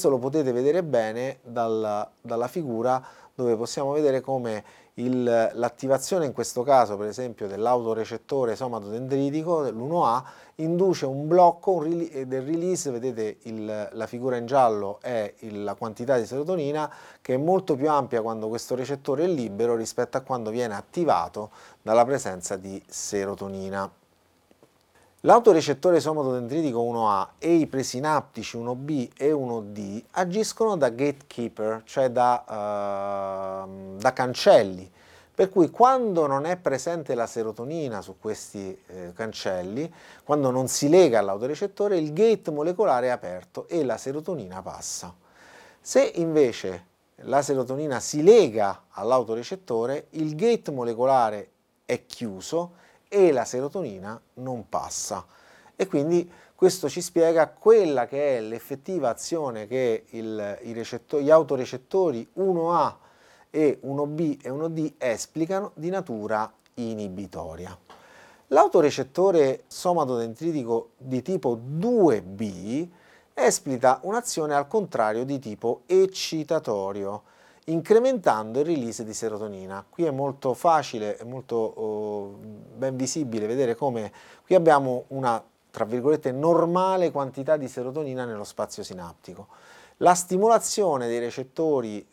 questo lo potete vedere bene dalla figura, dove possiamo vedere come l'attivazione in questo caso per esempio dell'autorecettore somatodendritico, l'1A, induce un blocco del release. Vedete la figura in giallo è la quantità di serotonina, che è molto più ampia quando questo recettore è libero rispetto a quando viene attivato dalla presenza di serotonina. L'autorecettore somatodendritico 1A e i presinaptici 1B e 1D agiscono da gatekeeper, cioè da cancelli, per cui quando non è presente la serotonina su questi cancelli, quando non si lega all'autorecettore, il gate molecolare è aperto e la serotonina passa. Se invece la serotonina si lega all'autorecettore, il gate molecolare è chiuso e la serotonina non passa. E quindi questo ci spiega quella che è l'effettiva azione che gli autorecettori 1A e 1B e 1D esplicano di natura inibitoria. L'autorecettore somatodendritico di tipo 2B esplica un'azione al contrario di tipo eccitatorio, incrementando il release di serotonina. Qui è molto facile, è molto ben visibile vedere come qui abbiamo una, tra virgolette, normale quantità di serotonina nello spazio sinaptico. La stimolazione dei recettori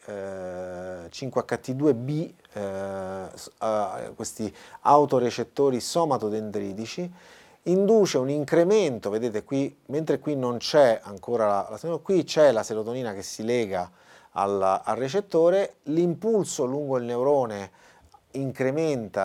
5HT2B, questi autorecettori somatodendritici, induce un incremento, vedete qui, mentre qui non c'è ancora qui c'è la serotonina che si lega al recettore, l'impulso lungo il neurone incrementa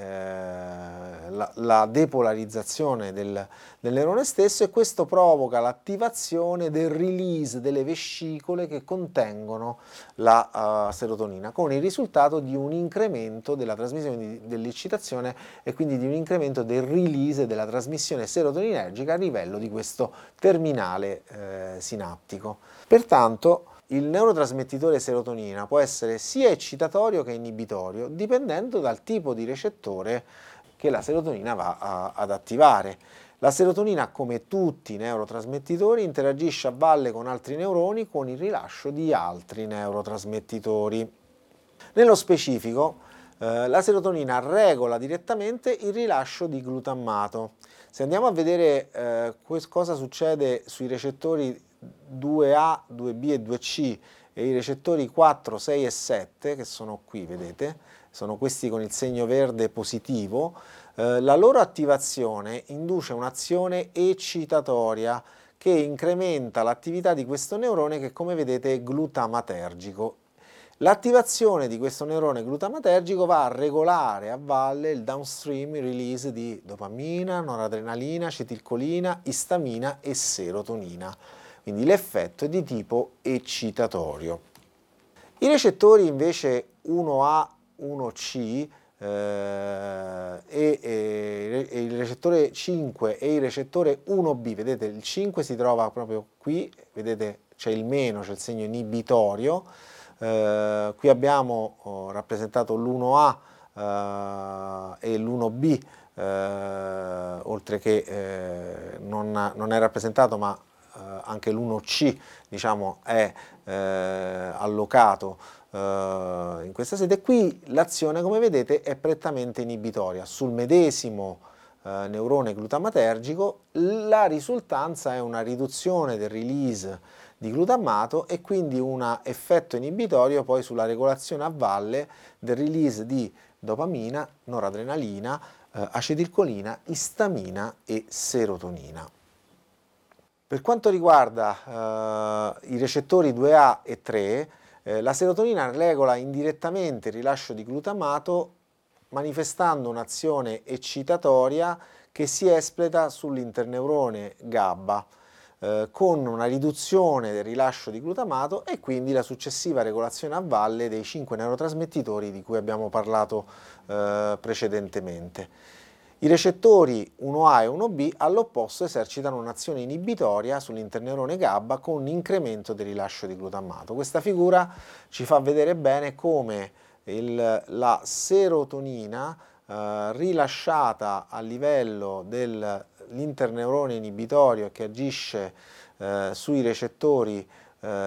la depolarizzazione del neurone stesso, e questo provoca l'attivazione del release delle vescicole che contengono la serotonina, con il risultato di un incremento della trasmissione dell'eccitazione e quindi di un incremento del release della trasmissione serotoninergica a livello di questo terminale sinaptico. Pertanto il neurotrasmettitore serotonina può essere sia eccitatorio che inibitorio, dipendendo dal tipo di recettore che la serotonina va ad attivare. La serotonina, come tutti i neurotrasmettitori, interagisce a valle con altri neuroni con il rilascio di altri neurotrasmettitori. Nello specifico, la serotonina regola direttamente il rilascio di glutammato. Se andiamo a vedere cosa succede sui recettori 2A, 2B e 2C e i recettori 4, 6 e 7, che sono qui, vedete, sono questi con il segno verde positivo, la loro attivazione induce un'azione eccitatoria che incrementa l'attività di questo neurone che, come vedete, è glutamatergico. L'attivazione di questo neurone glutamatergico va a regolare a valle il downstream release di dopamina, noradrenalina, acetilcolina, istamina e serotonina. Quindi l'effetto è di tipo eccitatorio. I recettori invece 1A, 1C e il recettore 5 e il recettore 1B, vedete il 5 si trova proprio qui, vedete c'è il meno, c'è il segno inibitorio. Qui abbiamo rappresentato l'1A e l'1B, oltre che non è rappresentato, ma anche l'1C diciamo, è allocato in questa sede. Qui l'azione, come vedete, è prettamente inibitoria. Sul medesimo neurone glutamatergico la risultanza è una riduzione del release di glutammato e quindi un effetto inibitorio poi sulla regolazione a valle del release di dopamina, noradrenalina, acetilcolina, istamina e serotonina. Per quanto riguarda i recettori 2A e 3, la serotonina regola indirettamente il rilascio di glutamato manifestando un'azione eccitatoria che si espleta sull'interneurone GABA, con una riduzione del rilascio di glutamato e quindi la successiva regolazione a valle dei 5 neurotrasmettitori di cui abbiamo parlato precedentemente. I recettori 1A e 1B all'opposto esercitano un'azione inibitoria sull'interneurone GABA con incremento del rilascio di glutamato. Questa figura ci fa vedere bene come la serotonina rilasciata a livello dell'interneurone inibitorio che agisce sui recettori